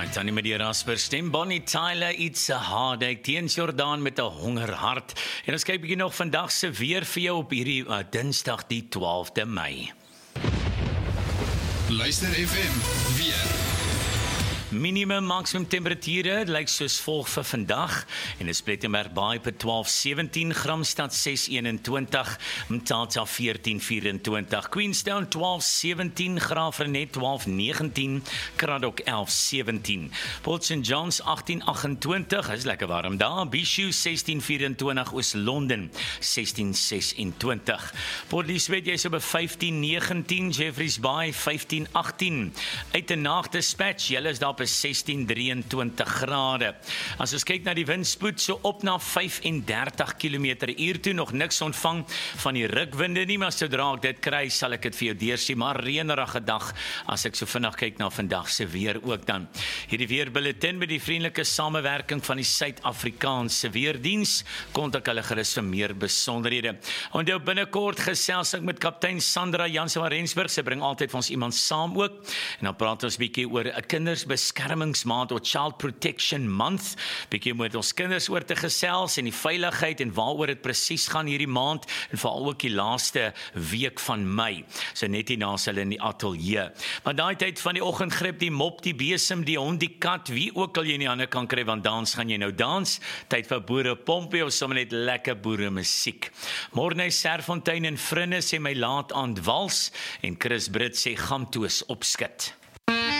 Tannie met die rasper stem, Bonnie Tyler, It's a Heartache, Teens Jordaan met 'n hongerhart. En ons kyk bietjie nog vandag se weer vir jou op hierdie Dinsdag die 12de Mei. Luister FM, weer. Minimum maksimum temperature lyk soos volg vir vandag en is Plettenberg Baai by 12:17, Gramstad 6:21, Mthatha 14:24, Queenstown 12:17, Graafrenet 12:19, Cradock 11:17, Port St John's 18:28, is lekker warm daar, Bishu 16:24, Oos-London 16:26, Port Elizabeth jy's op 15:19, Jeffreys Bay 15:18, Uitenaag Dispatch, julle is daar op 16:23 grade. As ons kyk na die windspoed, so op na 35 km/h toe, nog niks ontvang van die rukwinde nie, maar sodra ek dit kry, sal ek dit vir jou deursien, maar reënerige dag, as ek so vinnig kyk na vandag se weer ook dan. Hierdie weerbulletin met die vriendelike samewerking van die Suid-Afrikaanse Weerdiens, kontak hulle gerus vir meer besonderhede. Onthou binnekort gesels ek met kaptein Sandra Jansen van Rensburg, sy bring altyd vir ons iemand saam ook, en dan praat ons bietjie oor 'n kindersbeskermingsmaand of Child Protection Month, bietjie met ons kinders oor te gesels en die veiligheid en waaroor dit presies gaan hierdie maand en veral ook die laaste week van Mei. So net hierna is hulle in die ateljee. Maar daai tyd van die oggend gryp die mop, die besem, die hond, die kat, wie ook al jy in die hande kan kry, want dans gaan jy nou dans. Tyd vir boere pompie of sommer net lekker boere musiek. Morne Serfontein en Vrinne sê my laat aand wals en Chris Brits sê gamtoos opskit.